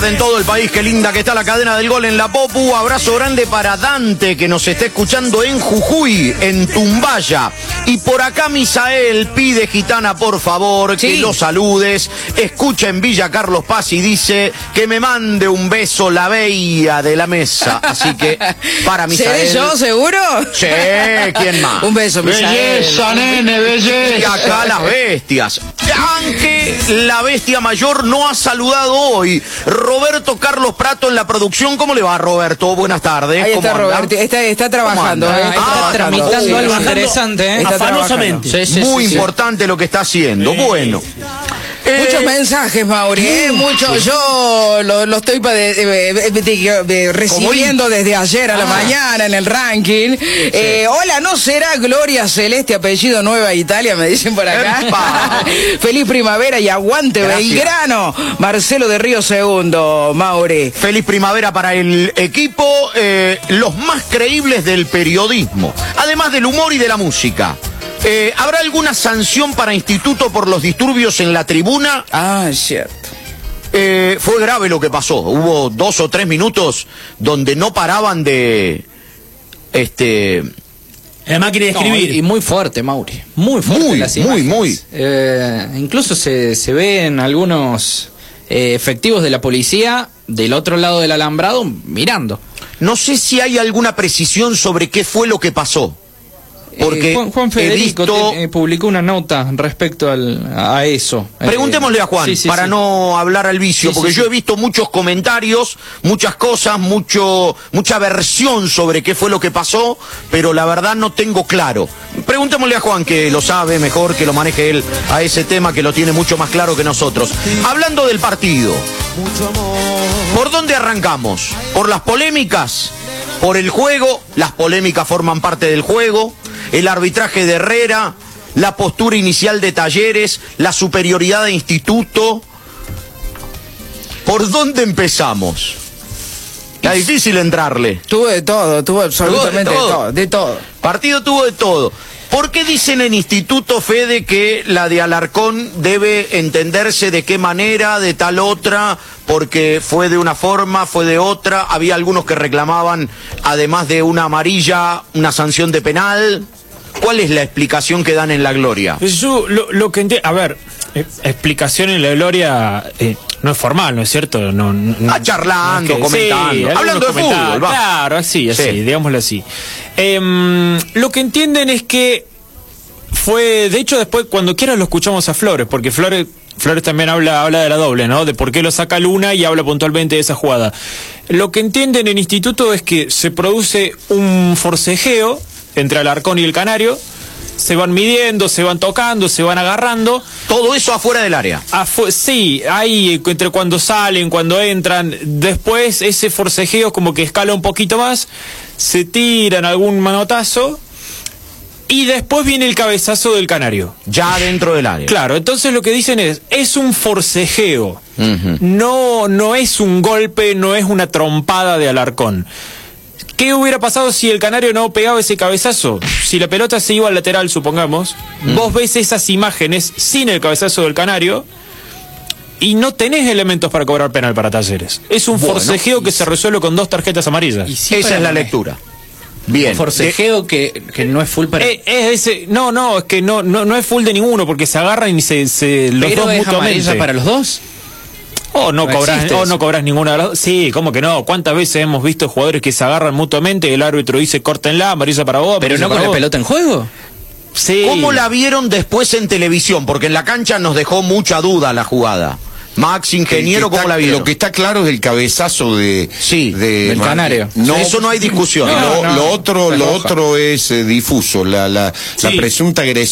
tarde en todo el país. Qué linda que está la cadena del gol en la Popu. Abrazo grande para Dante, que nos está escuchando en Jujuy, en Tumbaya. Y por acá Misael pide, Gitana, por favor, que lo saludes. Escucha en Villa Carlos Paz y dice que me mande un beso la bella de la mesa. Así que, para Misael. ¿Seré yo, seguro? Sí, ¿quién más? Un beso, Misael. Belleza, nene, belleza. Y acá las bestias. Aunque la bestia mayor no ha saludado hoy. Roberto Carlos Prato en la producción. ¿Cómo le va, Roberto? Buenas tardes. Ahí ¿Cómo está anda? Roberto, está trabajando. Está tramitando algo interesante, Está afanosamente. Muy importante lo que está haciendo. Bueno. Muchos mensajes, Mauri, muchos. Yo lo estoy recibiendo desde ayer a la mañana en el ranking. Hola, ¿no será Gloria Celeste, apellido Nueva Italia? Me dicen por acá. Feliz primavera y aguante. Gracias. Belgrano. Marcelo de Río Segundo, Mauri. Feliz primavera para el equipo, los más creíbles del periodismo, además del humor y de la música. ¿Habrá alguna sanción para Instituto por los disturbios en la tribuna? Ah, es cierto. Fue grave lo que pasó. Hubo 2 o 3 minutos donde no paraban de... La máquina de escribir. No, y muy fuerte, Mauri. Muy fuerte las imágenes. Incluso se ven algunos efectivos de la policía del otro lado del alambrado mirando. No sé si hay alguna precisión sobre qué fue lo que pasó. Porque Juan Federico publicó una nota respecto a eso. Preguntémosle a Juan, para no hablar al vicio, porque yo he visto muchos comentarios, muchas cosas, mucha versión sobre qué fue lo que pasó, pero la verdad no tengo claro. Preguntémosle a Juan, que lo sabe mejor, que lo maneje él a ese tema, que lo tiene mucho más claro que nosotros. Hablando del partido, ¿por dónde arrancamos? ¿Por las polémicas? ¿Por el juego? Las polémicas forman parte del juego. El arbitraje de Herrera, la postura inicial de Talleres, la superioridad de Instituto. ¿Por dónde empezamos? Está difícil entrarle. Tuvo de todo, tuvo absolutamente de todo. Partido tuvo de todo. ¿Por qué dicen en Instituto, Fede, que la de Alarcón debe entenderse de qué manera, de tal otra? Porque fue de una forma, fue de otra. Había algunos que reclamaban, además de una amarilla, una sanción de penal. ¿Cuál es la explicación que dan en la Gloria? Yo lo que entiendo, a ver, explicación en la Gloria no es formal, ¿no es cierto? No, charlando, comentando, hablando de fútbol, va. Claro, así, digámoslo así. Lo que entienden es que fue, de hecho, después cuando quieras lo escuchamos a Flores, porque Flores también habla de la doble, ¿no? De por qué lo saca Luna y habla puntualmente de esa jugada. Lo que entienden en Instituto es que se produce un forcejeo entre Alarcón y el Canario, se van midiendo, se van tocando, se van agarrando. Todo eso afuera del área. Sí, hay entre cuando salen, cuando entran, después ese forcejeo como que escala un poquito más, se tiran algún manotazo y después viene el cabezazo del Canario. Ya dentro del área. Claro, entonces lo que dicen es un forcejeo, no es un golpe, no es una trompada de Alarcón. ¿Qué hubiera pasado si el Canario no pegaba ese cabezazo? Si la pelota se iba al lateral, supongamos, vos ves esas imágenes sin el cabezazo del Canario y no tenés elementos para cobrar penal para Talleres. Es un forcejeo que se resuelve con 2 tarjetas amarillas. Esa es la lectura. Bien. Un forcejeo que no es full para... es que no es full de ninguno, porque se agarran y se los ¿pero dos es mutuamente. amarilla para los dos? O no cobras ninguna de las dos. Sí, ¿cómo que no? ¿Cuántas veces hemos visto jugadores que se agarran mutuamente y el árbitro dice córtenla, amarilla para vos? ¿Pero no con la pelota en juego? Sí. ¿Cómo la vieron después en televisión? Porque en la cancha nos dejó mucha duda la jugada. Max, ingeniero, ¿cómo la vieron? Lo que está claro es el cabezazo del Canario. No, eso no hay discusión. Lo otro es difuso. La presunta agresión